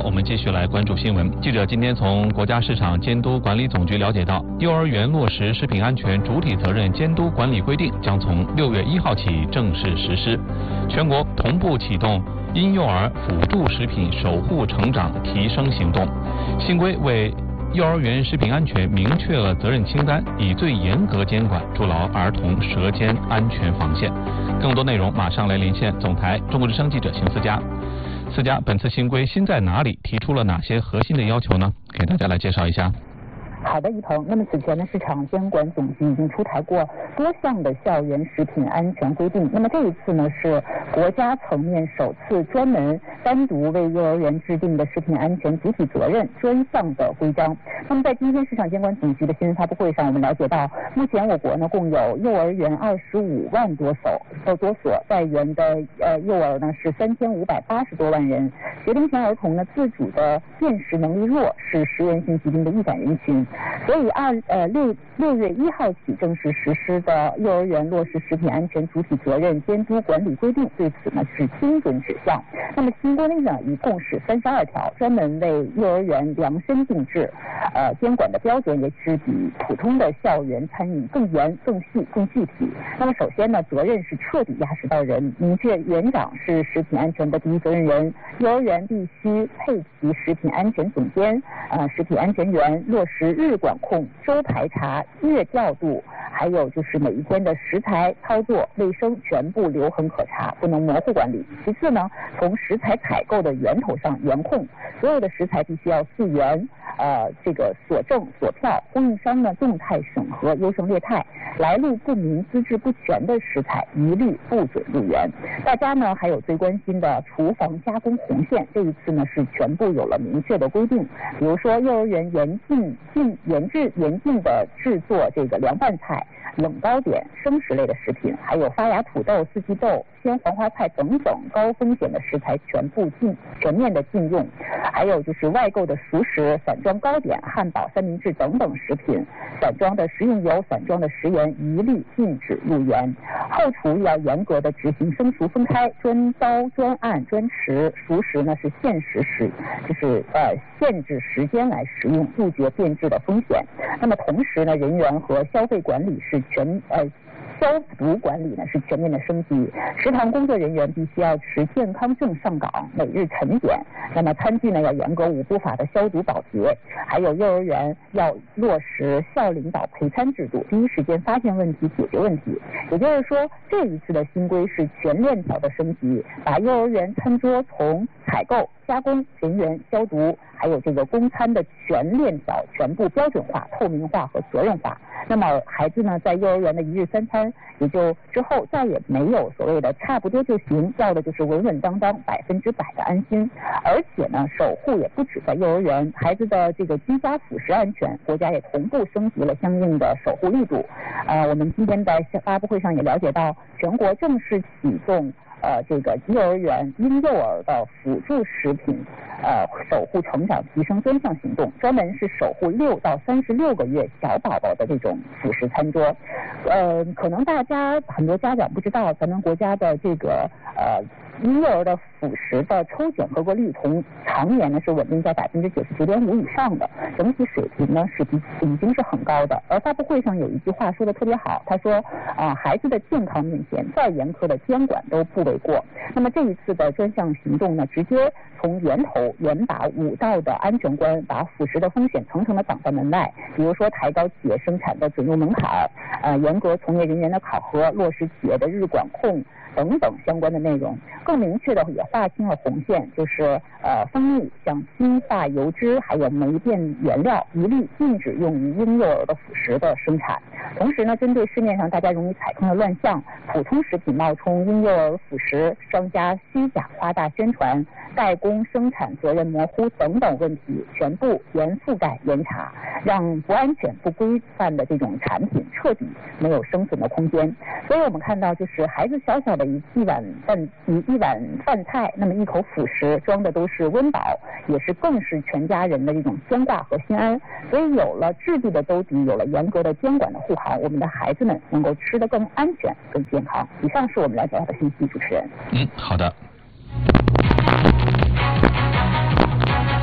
我们继续来关注新闻。记者今天从国家市场监督管理总局了解到，幼儿园落实食品安全主体责任监督管理规定将从6月1号起正式实施，全国同步启动婴幼儿辅助食品守护成长提升行动。新规为幼儿园食品安全明确了责任清单，以最严格监管筑牢儿童舌尖安全防线。更多内容马上来连线总台中国之声记者邢思佳。思佳，本次新规新在哪里？提出了哪些核心的要求呢？给大家来介绍一下。 好的，一鹏。那么此前呢，市场监管总局已经出台过多项的校园食品安全规定。那么这一次呢，是国家层面首次专门单独为幼儿园制定的食品安全主体责任专项的规章。那么在今天市场监管总局的新闻发布会上，我们了解到，目前我国呢共有幼儿园25万多所，在园的幼儿呢是3580多万人，学龄前儿童呢自主的辨识能力弱，是食源性疾病的易感人群。所以6月1号起正式实施的幼儿园落实食品安全主体责任监督管理规定，对此呢是精准指向。那么新规呢一共是32条，专门为幼儿园量身定制，监管的标准也是比普通的校园餐饮更严、更细、更具体。那么首先呢，责任是彻底压实到人，明确园长是食品安全的第一责任人，幼儿园必须配齐食品安全总监、食品安全员，落实日管控、周排查、月调度，还有就是每一天的食材操作卫生全部留痕可查，不能模糊管理。其次呢，从食材采购的源头上严控，所有的食材必须要溯源，这个索证索票，供应商呢动态审核优胜劣汰，来路不明、资质不全的食材一律不准入园。大家呢还有最关心的厨房加工红线，这一次呢是全部有了明确的规定，比如说幼儿园严禁的制作这个凉拌菜、冷糕点、生食类的食品，还有发芽土豆、四季豆、鲜黄花菜等等高风险的食材全面的禁用，还有就是外购的熟食、散装糕点、汉堡、三明治等等食品，散装的食用油、散装的食盐一律禁止入园。后厨要严格的执行生熟分开，专刀专案专持，熟食呢是限制时间来食用，杜绝变质的风险。那么同时呢，人员和消费管理是消毒管理呢是全面的升级，食堂工作人员必须要持健康证上岗，每日晨检。那么餐具呢要严格5不法的消毒保洁，还有幼儿园要落实校领导陪餐制度，第一时间发现问题解决问题。也就是说，这一次的新规是全链条的升级，把幼儿园餐桌从采购、加工、人员、消毒，还有这个供餐的全链条全部标准化、透明化和责任化。那么孩子呢，在幼儿园的一日三餐，也就之后再也没有所谓的差不多就行，要的就是稳稳当当、100%的安心。而且呢，守护也不止在幼儿园，孩子的这个居家辅食安全，国家也同步升级了相应的守护力度。我们今天在发布会上也了解到，全国正式启动这个幼儿园婴幼儿的辅助食品守护成长提升专项行动，专门是守护6到36个月小宝宝的这种辅食餐桌。可能很多家长不知道，咱们国家的这个婴幼儿的辅食的抽检合格率从常年呢是稳定在99.5%以上的，整体水平呢已经是很高的。而发布会上有一句话说的特别好，他说孩子的健康面前再严苛的监管都不为过。那么这一次的专项行动呢，直接从源头严把5道的安全关，把辅食的风险层层的挡在门外。比如说抬高企业生产的准入门槛，严格从业人员的考核，落实企业的日管控等等相关的内容，更明确的也划清了红线，就是蜂蜜、像氢化油脂还有酶变原料一律禁止用于婴幼儿的辅食的生产。同时呢，针对市面上大家容易踩坑的乱象，普通食品冒充婴幼儿辅食，商家虚假夸大宣传，代工生产责任模糊等等问题，全部严覆盖严查，让不安全不规范的这种产品彻底没有生存的空间。所以我们看到，就是孩子小小的一碗饭菜，那么一口辅食装的都是温饱，也是更是全家人的这种牵挂和心安。所以有了制度的兜底，有了严格的监管的护航，我们的孩子们能够吃得更安全、更健康。以上是我们了解到的信息，主持人。 好的。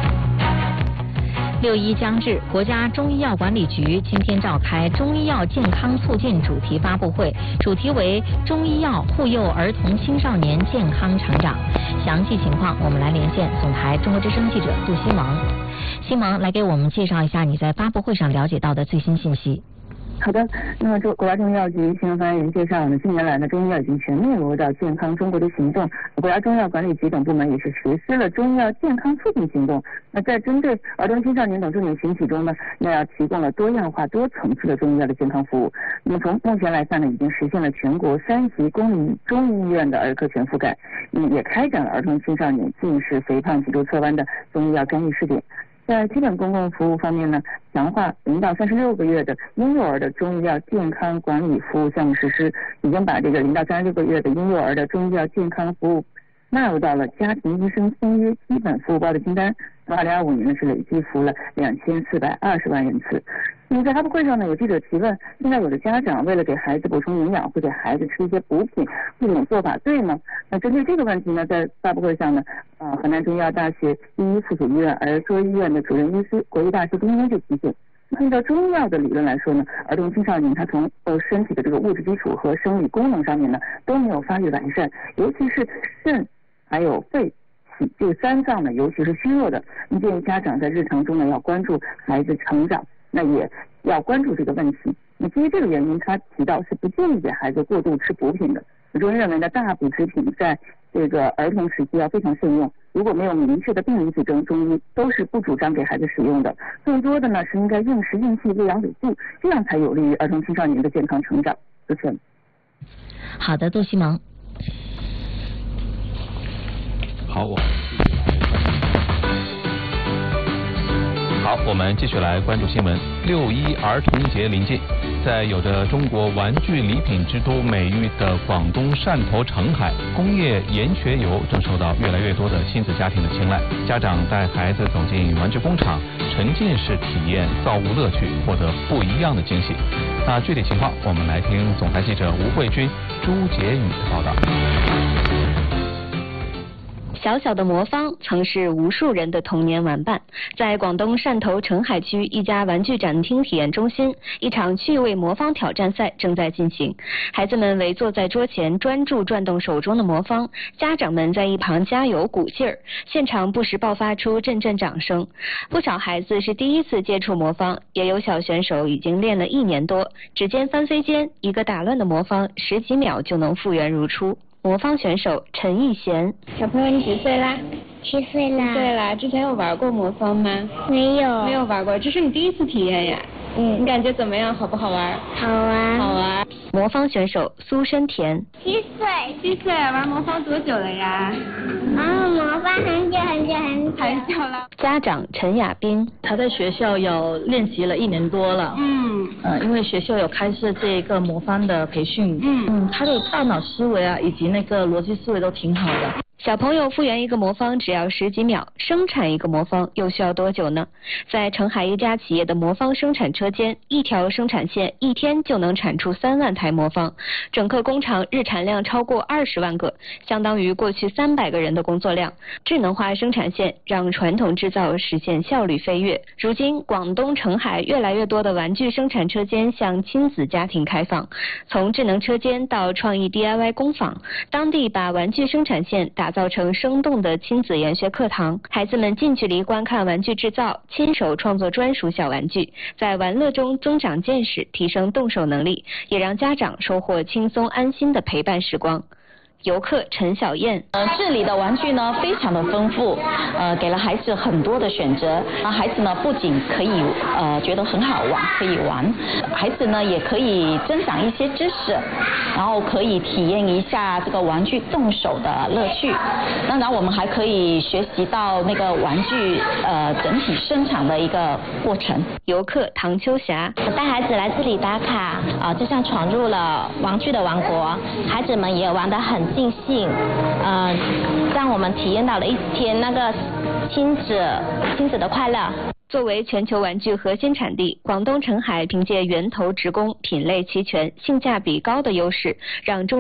6·1将至，国家中医药管理局今天召开中医药健康促进主题发布会，主题为中医药护佑儿童青少年健康成长。详细情况我们来连线总台中国之声记者杜西蒙。西蒙，来给我们介绍一下你在发布会上了解到的最新信息。 好的，那么国家中医药局新闻发言人介绍近年来呢，中医药已经全面融入到健康中国的行动，国家中医药管理局等部门也是实施了中医药健康促进行动。那在针对儿童青少年等重点群体中呢，那要提供了多样化多层次的中医药的健康服务。那么从目前来看呢，已经实现了全国3级公立中医医院的儿科全覆盖，也开展了儿童青少年近视、肥胖、脊柱侧弯的中医药专业试点。在基本公共服务方面呢，强化0到36个月的婴幼儿的中医药健康管理服务项目实施，已经把这个0到36个月的婴幼儿的中医药健康服务纳入到了家庭医生签约基本服务包的清单。2025年呢是累计服务了2420万人次。那么在发布会上呢，有记者提问，现在有的家长为了给孩子补充营养，会给孩子吃一些补品，这种做法对吗？那针对这个问题呢，在发布会上呢，河南中医药大学第一附属医院儿科医院的主任医师、国医大师丁英就提醒，按照中医药的理论来说呢，儿童青少年他从身体的这个物质基础和生理功能上面呢都没有发育完善，尤其是肾还有肺这3脏呢，尤其是虚弱的。建议家长在日常中呢要关注孩子成长，那也要关注这个问题。那基于这个原因，他提到是不建议给孩子过度吃补品的。中医认为呢，大补之品在这个儿童时期要非常慎用，如果没有明确的病理指征，中医都是不主张给孩子使用的。更多的呢是应该应时应气，喂养有度，这样才有利于儿童青少年的健康成长。主持人。 好的，杜西蒙。 好，我们继续来关注新闻。6·1儿童节临近，在有着中国玩具礼品之都美誉的广东汕头澄海，工业研学游正受到越来越多的亲子家庭的青睐。家长带孩子走进玩具工厂，沉浸式体验造物乐趣，获得不一样的惊喜。那具体情况，我们来听总台记者吴慧君、朱洁宇的报道。 小小的魔方曾是无数人的童年玩伴。在广东汕头澄海区一家玩具展厅体验中心，一场趣味魔方挑战赛正在进行。孩子们围坐在桌前，专注转动手中的魔方，家长们在一旁加油鼓劲儿，现场不时爆发出阵阵掌声。不少孩子是第一次接触魔方，也有小选手已经练了1年多。指尖翻飞间，一个打乱的魔方10几秒就能复原如初。魔方选手陈艺贤， 小朋友你几岁啦 ？7岁啦。 7岁啦，之前有玩过魔方吗？ 没有。 没有玩过，这是你第一次体验呀？你感觉怎么样？好不好玩？ 好玩。 好玩。 魔方选手苏申田 ，7岁。 7岁，玩魔方多久了呀？ 魔方很久了。 家长陈亚斌， 他在学校有练习了1年多了。因为学校有开设这个魔方的培训。他的大脑思维啊，以及那个逻辑思维都挺好的。 小朋友复原一个魔方只要10几秒，生产一个魔方又需要多久呢？在澄海一家企业的魔方生产车间，一条生产线1天就能产出3万台魔方，整个工厂日产量超过20万个，相当于过去300个人的工作量。智能化生产线让传统制造实现效率飞跃。如今，广东澄海越来越多的玩具生产车间向亲子家庭开放，从智能车间到创意 DIY 工坊，当地把玩具生产线打造成生动的亲子研学课堂，孩子们近距离观看玩具制造，亲手创作专属小玩具，在玩乐中增长见识，提升动手能力，也让家长收获轻松安心的陪伴时光。游客陈小燕， 这里的玩具呢非常的丰富，给了孩子很多的选择。孩子呢不仅可以觉得很好玩，可以玩，孩子呢也可以增长一些知识，然后可以体验一下这个玩具动手的乐趣。当然我们还可以学习到那个玩具整体生产的一个过程。 游客唐秋霞， 我带孩子来这里打卡，就像闯入了玩具的王国，孩子们也玩得很尽兴，让我们体验到了一天那个亲子的快乐。 作为全球玩具核心产地，广东澄海凭借源头直供、品类齐全、性价比高的优势，让中